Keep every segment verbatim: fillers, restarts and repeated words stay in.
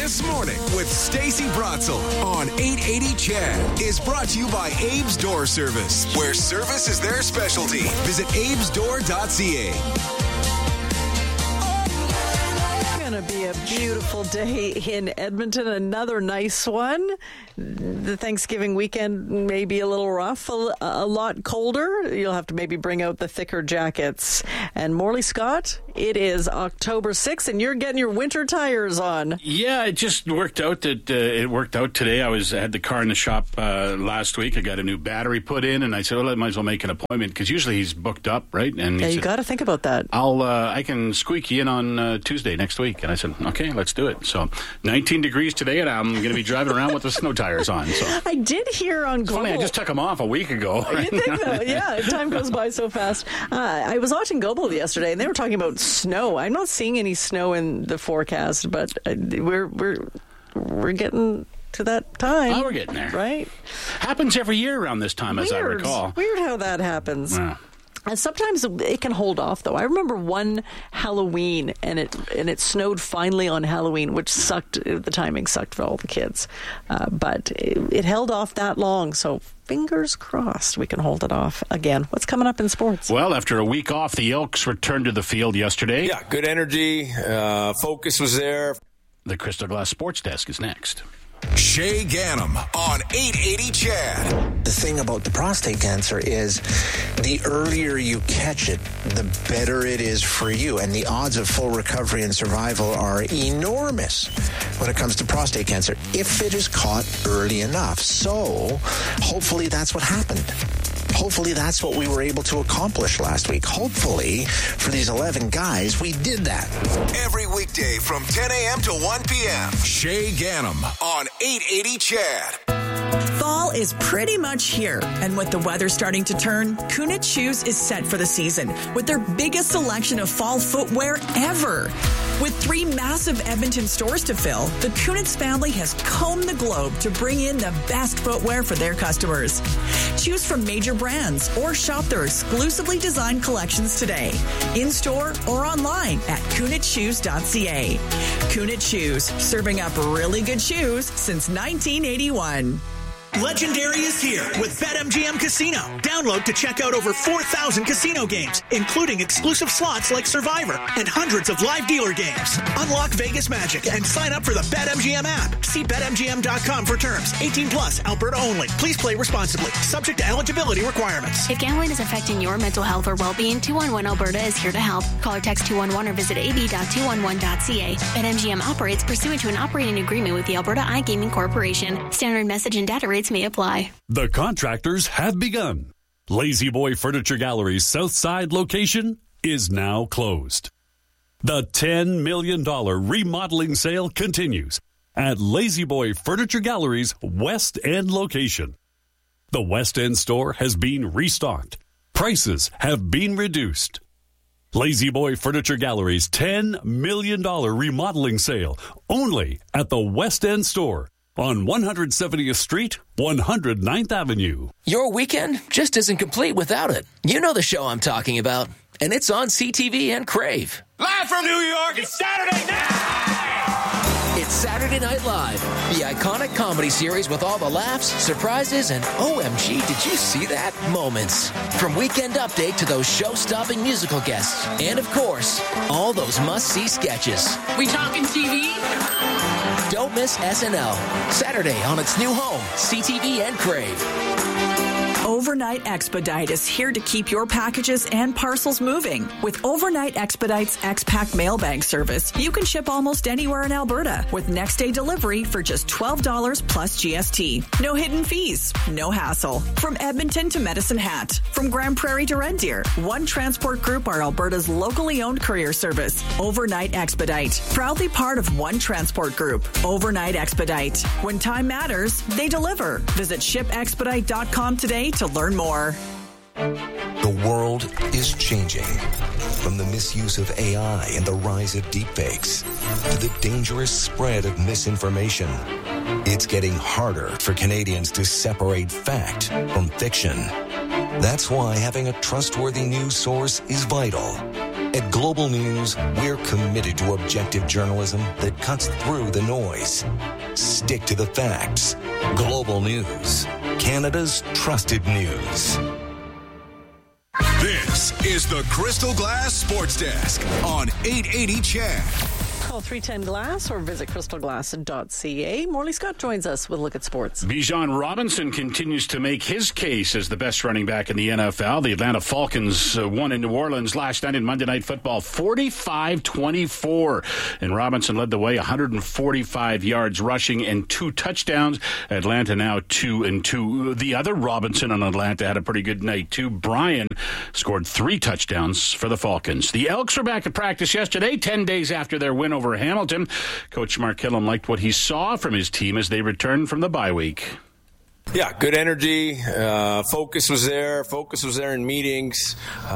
This Morning with Stacey Bratzel on eight eighty C H E D is brought to you by Abe's Door Service, where service is their specialty. Visit abes door dot c a. Going to be a beautiful day in Edmonton. Another nice one. The Thanksgiving weekend may be a little rough, a, a lot colder. You'll have to maybe bring out the thicker jackets. And Morley Scott, it is October sixth, and you're getting your winter tires on. Yeah, it just worked out that uh, it worked out today. I was I had the car in the shop uh, last week. I got a new battery put in, and I said, well, I might as well make an appointment because usually he's booked up, right? And he yeah, you said, got to think about that. I'll uh, I can squeak you in on uh, Tuesday next week. And I said, okay, let's do it. So nineteen degrees today, and I'm going to be driving around with the snow tires on. So I did hear on it's Global. funny, I just took them off a week ago. Right? You think so? Yeah, time goes by so fast. Uh, I was watching Global yesterday, and they were talking about snow. I'm not seeing any snow in the forecast, but uh, we're we're we're getting to that time. Oh, we're getting there. Right? Happens every year around this time, Weird. as I recall. Weird how that happens. Yeah. And sometimes it can hold off, though. I remember one Halloween, and it and it snowed finally on Halloween, which sucked. The timing sucked for all the kids. Uh, but it, it held off that long, so fingers crossed we can hold it off again. What's coming up in sports? Well, after a week off, the Elks returned to the field yesterday. Yeah, good energy. Uh, focus was there. The Crystal Glass Sports Desk is next. Shay Gannam on eight eighty C H E D. The thing about the prostate cancer is the earlier you catch it, the better it is for you. And the odds of full recovery and survival are enormous when it comes to prostate cancer, if it is caught early enough. So hopefully that's what happened. Hopefully that's what we were able to accomplish last week. Hopefully, for these eleven guys, we did that. Every weekday from ten a.m. to one p.m. Shay Gannam on eight eighty C H E D. Fall is pretty much here, and with the weather starting to turn, Kunitz Shoes is set for the season with their biggest selection of fall footwear ever. With three massive Edmonton stores to fill, the Kunitz family has combed the globe to bring in the best footwear for their customers. Choose from major brands or shop their exclusively designed collections today, in-store or online at kunitz shoes dot c a. Kunitz Shoes, serving up really good shoes since nineteen eighty-one. Legendary is here with BetMGM Casino. Download to check out over four thousand casino games, including exclusive slots like Survivor and hundreds of live dealer games. Unlock Vegas magic and sign up for the BetMGM app. See bet M G M dot com for terms. eighteen plus, Alberta only. Please play responsibly. Subject to eligibility requirements. If gambling is affecting your mental health or well-being, two one one Alberta is here to help. Call or text two one one or visit a b dot two one one dot c a. BetMGM operates pursuant to an operating agreement with the Alberta iGaming Corporation. Standard message and data rates may apply. The contractors have begun. Lazy Boy Furniture Gallery's Southside location is now closed. The ten million dollars remodeling sale continues at Lazy Boy Furniture Gallery's West End location. The West End store has been restocked. Prices have been reduced. Lazy Boy Furniture Gallery's ten million dollars remodeling sale only at the West End store on one hundred seventieth Street, one hundred ninth Avenue. Your weekend just isn't complete without it. You know the show I'm talking about, and it's on C T V and Crave. Live from New York, it's Saturday night! It's Saturday Night Live, the iconic comedy series with all the laughs, surprises, and O M G, did you see that? Moments. From Weekend Update to those show-stopping musical guests. And, of course, all those must-see sketches. We talking T V? Don't miss S N L. Saturday on its new home, C T V and Crave. Overnight Expedite is here to keep your packages and parcels moving. With Overnight Expedite's X-Pack mail bag service, you can ship almost anywhere in Alberta with next-day delivery for just twelve dollars plus G S T. No hidden fees, no hassle. From Edmonton to Medicine Hat, from Grand Prairie to Red Deer, One Transport Group are Alberta's locally owned courier service. Overnight Expedite, proudly part of One Transport Group. Overnight Expedite. When time matters, they deliver. Visit ship expedite dot com today to learn more. The world is changing. From the misuse of A I and the rise of deepfakes to the dangerous spread of misinformation, it's getting harder for Canadians to separate fact from fiction. That's why having a trustworthy news source is vital. At Global News, we're committed to objective journalism that cuts through the noise. Stick to the facts. Global News, Canada's trusted news. This is the Crystal Glass Sports Desk on eight eighty C H E D. Call three ten glass or visit crystal glass dot c a. Morley Scott joins us with a look at sports. Bijan Robinson continues to make his case as the best running back in the N F L. The Atlanta Falcons uh, won in New Orleans last night in Monday Night Football forty-five twenty-four. And Robinson led the way, one hundred forty-five yards rushing and two touchdowns. Atlanta now two and two. The other Robinson on Atlanta had a pretty good night too. Brian scored three touchdowns for the Falcons. The Elks were back at practice yesterday, ten days after their win over Hamilton. Coach Mark Killam liked what he saw from his team as they returned from the bye week. Yeah, good energy. Uh, focus was there. Focus was there in meetings.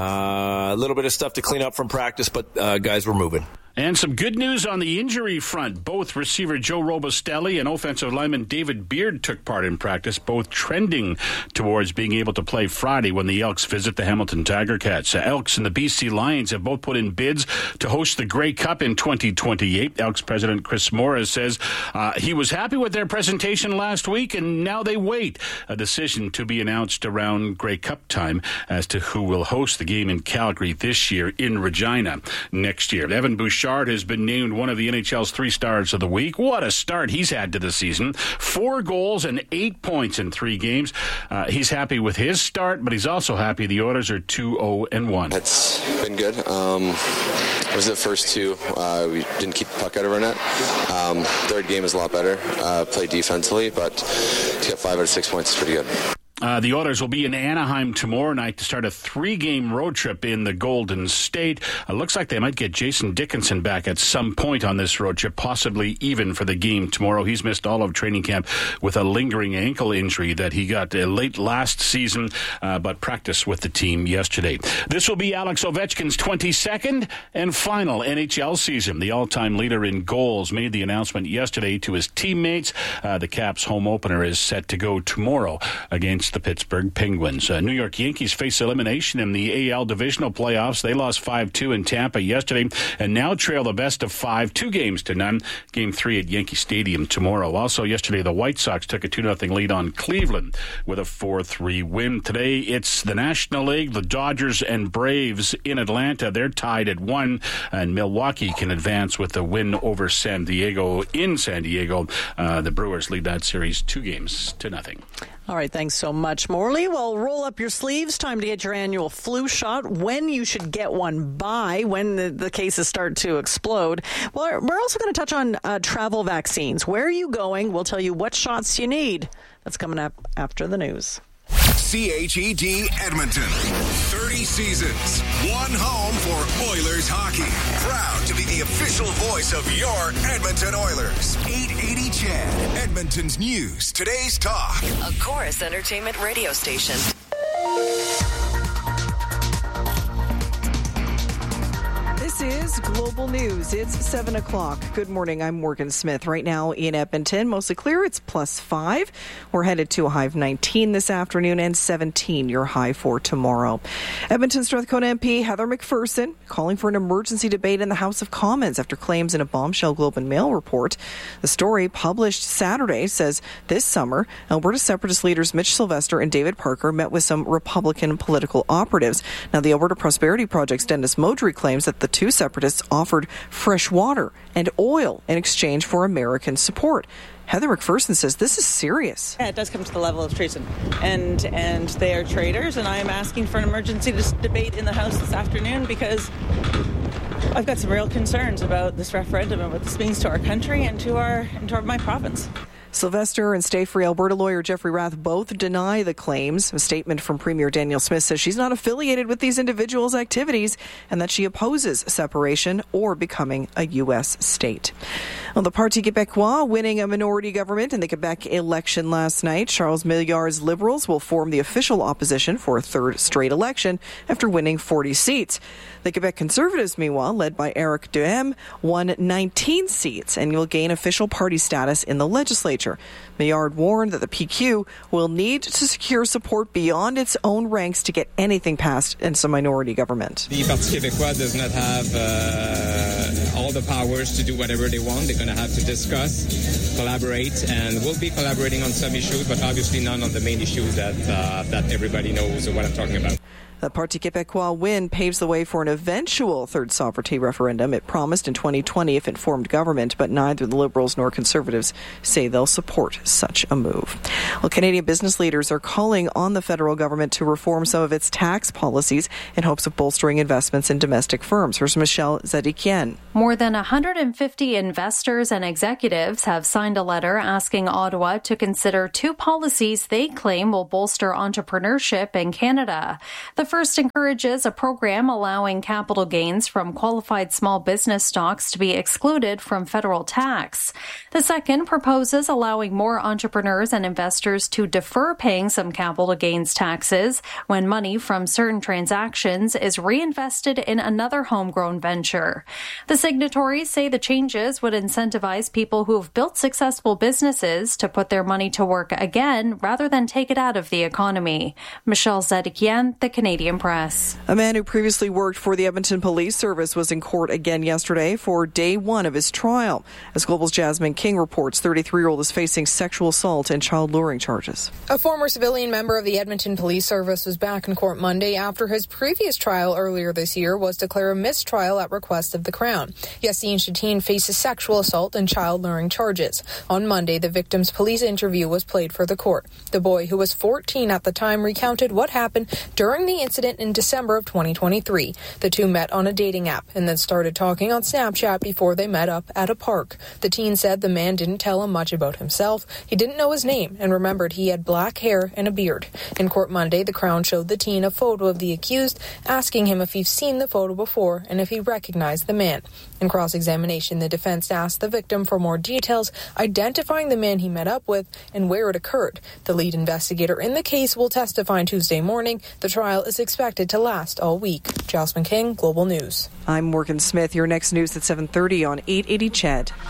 Uh, a little bit of stuff to clean up from practice, but uh, guys were moving. And some good news on the injury front. Both receiver Joe Robustelli and offensive lineman David Beard took part in practice, both trending towards being able to play Friday when the Elks visit the Hamilton Tiger Cats. Uh, Elks and the B C Lions have both put in bids to host the Grey Cup in twenty twenty-eight. Elks president Chris Morris says uh, he was happy with their presentation last week, and now they wait a decision to be announced around Grey Cup time as to who will host the game in Calgary this year, in Regina next year. Evan Bouchard has been named one of the N H L's three stars of the week. What a start he's had to the season. Four goals and eight points in three games. Uh, he's happy with his start, but he's also happy the Oilers are two oh and one. It's been good. Um, it was the first two. Uh, we didn't keep the puck out of our net. Um, third game is a lot better. Uh, played defensively, but to get five out of six points is pretty good. Uh, the Oilers will be in Anaheim tomorrow night to start a three-game road trip in the Golden State. It uh, looks like they might get Jason Dickinson back at some point on this road trip, possibly even for the game tomorrow. He's missed all of training camp with a lingering ankle injury that he got uh, late last season, uh, but practiced with the team yesterday. This will be Alex Ovechkin's twenty-second and final N H L season. The all-time leader in goals made the announcement yesterday to his teammates. Uh, the Caps' home opener is set to go tomorrow against the Pittsburgh Penguins. Uh, New York Yankees face elimination in the A L divisional playoffs. They lost five two in Tampa yesterday and now trail the best of five, two games to none. Game three at Yankee Stadium tomorrow. Also yesterday, the White Sox took a two nothing lead on Cleveland with a four three win. Today, it's the National League, the Dodgers and Braves in Atlanta. They're tied at one, and Milwaukee can advance with a win over San Diego in San Diego. Uh, the Brewers lead that series two games to nothing. All right, thanks so much, Morley. Well, roll up your sleeves. Time to get your annual flu shot. When you should get one by, when the, the cases start to explode. Well, we're also going to touch on uh, travel vaccines. Where are you going? We'll tell you what shots you need. That's coming up after the news. C H E D Edmonton. thirty seasons. One home for Oilers hockey. Proud to be the official voice of your Edmonton Oilers. eight eighty C H E D. Edmonton's news. Today's talk. A Chorus Entertainment radio station. This is Global News. It's seven o'clock. Good morning. I'm Morgan Smith. Right now in Edmonton, mostly clear. It's plus five. We're headed to a high of nineteen this afternoon and seventeen, your high for tomorrow. Edmonton Strathcona M P Heather McPherson calling for an emergency debate in the House of Commons after claims in a bombshell Globe and Mail report. The story published Saturday says this summer, Alberta Separatist leaders Mitch Sylvester and David Parker met with some Republican political operatives. Now, the Alberta Prosperity Project's Dennis Modry claims that the two separatists offered fresh water and oil in exchange for American support. Heather McPherson says this is serious. Yeah, it does come to the level of treason, and and they are traitors, and I am asking for an emergency debate in the House this afternoon because I've got some real concerns about this referendum and what this means to our country and to our and to our, my province. Sylvester and Stay Free Alberta lawyer Jeffrey Rath both deny the claims. A statement from Premier Danielle Smith says she's not affiliated with these individuals' activities and that she opposes separation or becoming a U S state. Well, the Parti Québécois winning a minority government in the Quebec election last night. Charles Milliard's Liberals will form the official opposition for a third straight election after winning forty seats. The Quebec Conservatives, meanwhile, led by Éric Duhem, won nineteen seats and will gain official party status in the legislature. Milliard warned that the P Q will need to secure support beyond its own ranks to get anything passed in some minority government. The Parti Québécois does not have uh, all the powers to do whatever they want. They're going to have to discuss, collaborate, and we'll be collaborating on some issues, but obviously none on the main issues that uh, that everybody knows what I'm talking about. The Parti Québécois win paves the way for an eventual third sovereignty referendum. It promised in twenty twenty if it formed government, but neither the Liberals nor Conservatives say they'll support such a move. Well, Canadian business leaders are calling on the federal government to reform some of its tax policies in hopes of bolstering investments in domestic firms. Here's Michelle Zadikian. More than one hundred fifty investors and executives have signed a letter asking Ottawa to consider two policies they claim will bolster entrepreneurship in Canada. The first encourages a program allowing capital gains from qualified small business stocks to be excluded from federal tax. The second proposes allowing more entrepreneurs and investors to defer paying some capital gains taxes when money from certain transactions is reinvested in another homegrown venture. The signatories say the changes would incentivize people who have built successful businesses to put their money to work again rather than take it out of the economy. Michelle Zadikian, The Canadian Press. A man who previously worked for the Edmonton Police Service was in court again yesterday for day one of his trial. As Global's Jasmine King reports, thirty-three-year-old is facing sexual assault and child luring charges. A former civilian member of the Edmonton Police Service was back in court Monday after his previous trial earlier this year was declared a mistrial at request of the Crown. Yassine Shatine faces sexual assault and child luring charges. On Monday, the victim's police interview was played for the court. The boy, who was fourteen at the time, recounted what happened during the incident in December of twenty twenty-three. The two met on a dating app and then started talking on Snapchat before they met up at a park. The teen said the man didn't tell him much about himself. He didn't know his name and remembered he had black hair and a beard. In court Monday, the Crown showed the teen a photo of the accused, asking him if he'd seen the photo before and if he recognized the man. In cross-examination, the defense asked the victim for more details, identifying the man he met up with and where it occurred. The lead investigator in the case will testify on Tuesday morning. The trial is expected to last all week. Jasmine King, Global News. I'm Morgan Smith. Your next news at seven thirty on eight eighty C H E D.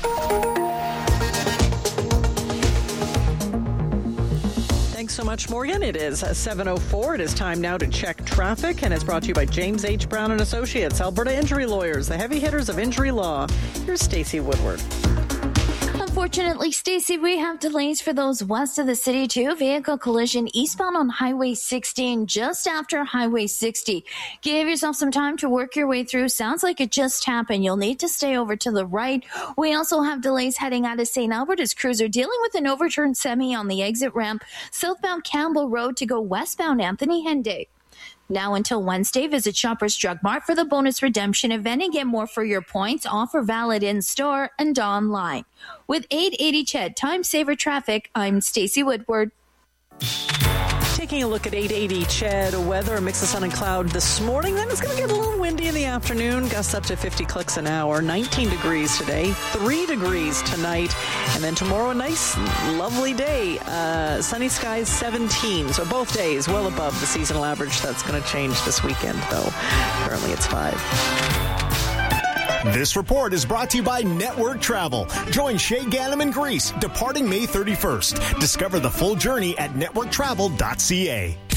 Thanks so much, Morgan. It is seven oh four. It is time now to check traffic, and it's brought to you by James H. Brown and Associates, Alberta Injury Lawyers, the heavy hitters of injury law. Here's Stacey Woodward. Unfortunately, Stacey, we have delays for those west of the city, too. Vehicle collision eastbound on Highway sixteen, just after Highway sixty. Give yourself some time to work your way through. Sounds like it just happened. You'll need to stay over to the right. We also have delays heading out of Saint Albert as crews are dealing with an overturned semi on the exit ramp, southbound Campbell Road to go westbound Anthony Henday. Now until Wednesday, visit Shoppers Drug Mart for the bonus redemption event and get more for your points. Offer valid in-store and online. With eight eighty C H E D Time Saver Traffic, I'm Stacey Woodward. Taking a look at eight eighty C H E D weather, a mix of sun and cloud this morning. Then it's going to get a little windy in the afternoon. Gusts up to fifty clicks an hour. nineteen degrees today, three degrees tonight. And then tomorrow, a nice, lovely day. Uh, sunny skies, seventeen. So both days well above the seasonal average. That's going to change this weekend, though. Currently it's five. This report is brought to you by Network Travel. Join Shay Ganem in Greece, departing May thirty-first. Discover the full journey at network travel dot c a.